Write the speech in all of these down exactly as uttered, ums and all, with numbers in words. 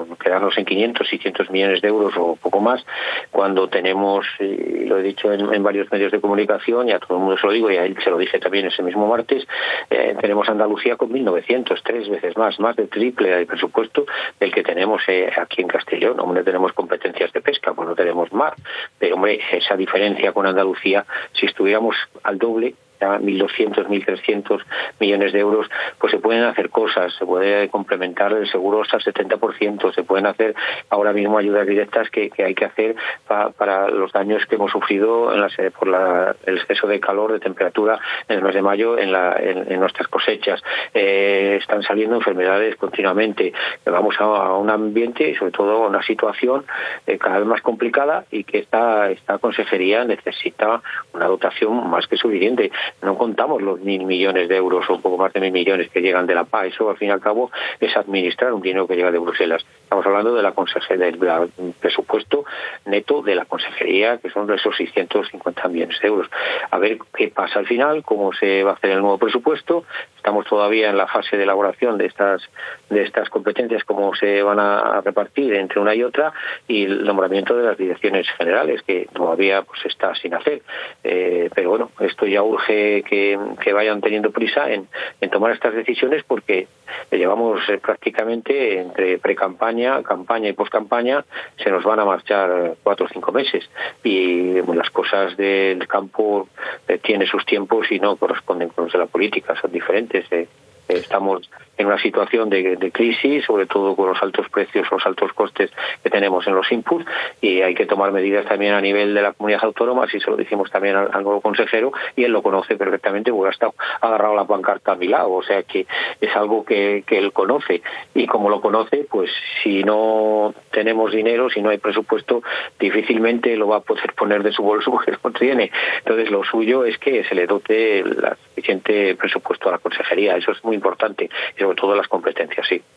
quedarnos en quinientos, seiscientos millones de euros o poco más, cuando tenemos, y lo he dicho en, en varios medios de comunicación, y a todo el mundo se lo digo, y a él se lo dije también ese mismo martes, eh, tenemos Andalucía con mil novecientos, tres veces más, más de triple del presupuesto del que tenemos eh, aquí en Castellón. Hombre, tenemos competencias de pesca, pues no tenemos mar, pero hombre, esa diferencia con Andalucía, si estuviéramos al doble, mil doscientos, mil trescientos millones de euros, pues se pueden hacer cosas, se puede complementar el seguro hasta el setenta por ciento, se pueden hacer ahora mismo ayudas directas que, que hay que hacer pa, para los daños que hemos sufrido en las, por la, el exceso de calor, de temperatura en el mes de mayo en, la, en, en nuestras cosechas. Eh, están saliendo enfermedades continuamente. Vamos a, a un ambiente y sobre todo a una situación eh, cada vez más complicada, y que esta, esta consejería necesita una dotación más que suficiente. No contamos los mil millones de euros o un poco más de mil millones que llegan de la P A. Eso, al fin y al cabo, es administrar un dinero que llega de Bruselas. Estamos hablando de la consejería, del presupuesto neto de la consejería, que son esos seiscientos cincuenta millones de euros. A ver qué pasa al final, cómo se va a hacer el nuevo presupuesto. Estamos todavía en la fase de elaboración de estas de estas competencias, cómo se van a repartir entre una y otra, y el nombramiento de las direcciones generales, que todavía pues está sin hacer. Eh, pero bueno, esto ya urge que, que vayan teniendo prisa en, en tomar estas decisiones, porque llevamos eh, prácticamente entre pre-campaña, campaña y post-campaña, se nos van a marchar cuatro o cinco meses, y bueno, las cosas del campo eh, tienen sus tiempos y no corresponden con los de la política, son diferentes. Eh. Estamos en una situación de, de crisis, sobre todo con los altos precios, los altos costes que tenemos en los inputs, y hay que tomar medidas también a nivel de la comunidad autónoma, así se lo dijimos también al, al nuevo consejero, y él lo conoce perfectamente porque ha estado agarrado a la pancarta a mi lado, o sea que es algo que, que él conoce, y como lo conoce, pues si no tenemos dinero, si no hay presupuesto, difícilmente lo va a poder poner de su bolso porque no tiene. Entonces lo suyo es que se le dote el suficiente presupuesto a la consejería, eso es muy importante, y sobre todo las competencias, sí.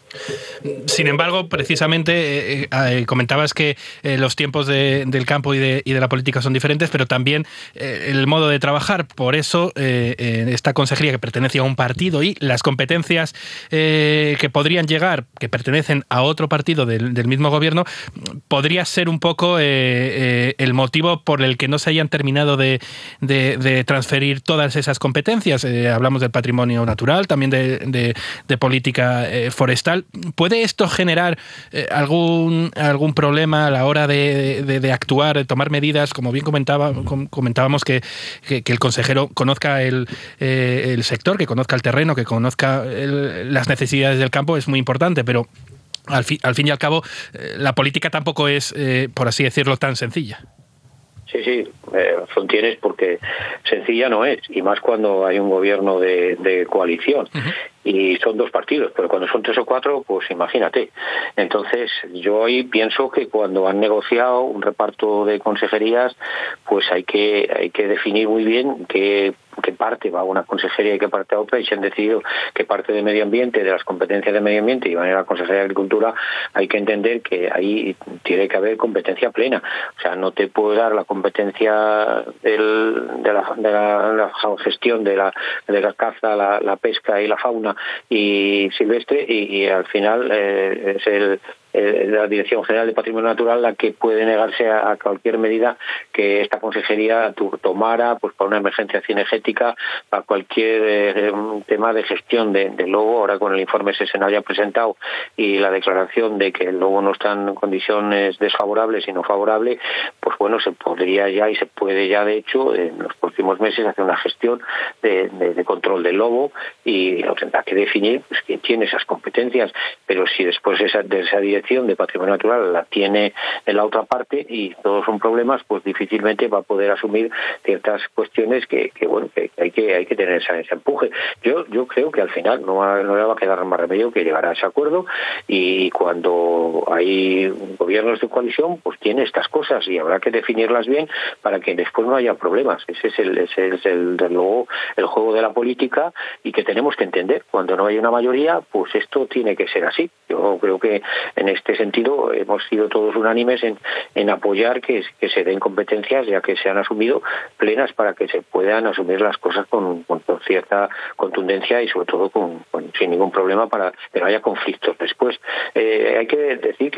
Sin embargo, precisamente eh, eh, comentabas que eh, los tiempos de, del campo y de, y de la política son diferentes, pero también eh, el modo de trabajar. Por eso, eh, eh, esta consejería, que pertenece a un partido, y las competencias eh, que podrían llegar, que pertenecen a otro partido del, del mismo gobierno, podría ser un poco eh, eh, el motivo por el que no se hayan terminado de, de, de transferir todas esas competencias. Eh, hablamos del patrimonio natural, también de, de, de política eh, forestal. ¿Puede esto generar eh, algún algún problema a la hora de, de, de actuar, de tomar medidas? Como bien comentaba, com, comentábamos que, que, que el consejero conozca el, eh, el sector, que conozca el terreno, que conozca el, las necesidades del campo, es muy importante, pero al, fi, al fin y al cabo eh, la política tampoco es, eh, por así decirlo, tan sencilla. Sí, sí, eh, razón tienes, porque sencilla no es, y más cuando hay un gobierno de, de coalición. Uh-huh. Y son dos partidos, pero cuando son tres o cuatro, pues imagínate. Entonces, yo hoy pienso que cuando han negociado un reparto de consejerías, pues hay que hay que definir muy bien qué, qué parte va a una consejería y qué parte a otra, y se han decidido que parte de medio ambiente, de las competencias de medio ambiente, y van a ir a la consejería de agricultura. Hay que entender que ahí tiene que haber competencia plena. O sea, no te puedo dar la competencia del, de, la, de, la, de la gestión de la, de la caza, la, la pesca y la fauna y silvestre, y, y al final eh, es el la Dirección General de Patrimonio Natural la que puede negarse a, a cualquier medida que esta consejería tomara, pues para una emergencia cinegética, para cualquier eh, tema de gestión del de lobo. Ahora con el informe ese se nos haya presentado y la declaración de que el lobo no está en condiciones desfavorables sino favorables, pues bueno, se podría ya y se puede ya de hecho en los próximos meses hacer una gestión de, de, de control del lobo, y lo tendrá que definir pues quién tiene esas competencias. Pero si después esa, de esa dirección de Patrimonio Natural la tiene en la otra parte y todos son problemas, pues difícilmente va a poder asumir ciertas cuestiones que, que bueno, que hay que hay que tener ese, ese empuje. Yo yo creo que al final no, va, no le va a quedar más remedio que llegar a ese acuerdo, y cuando hay gobiernos de coalición, pues tiene estas cosas y habrá que definirlas bien para que después no haya problemas. Ese es el, ese es el, de luego, el juego de la política, y que tenemos que entender. Cuando no hay una mayoría, pues esto tiene que ser así. Yo creo que en este sentido hemos sido todos unánimes en, en apoyar que, que se den competencias ya que se han asumido plenas, para que se puedan asumir las cosas con, con cierta contundencia y sobre todo con, con sin ningún problema, para que no haya conflictos después. Eh, hay que decir que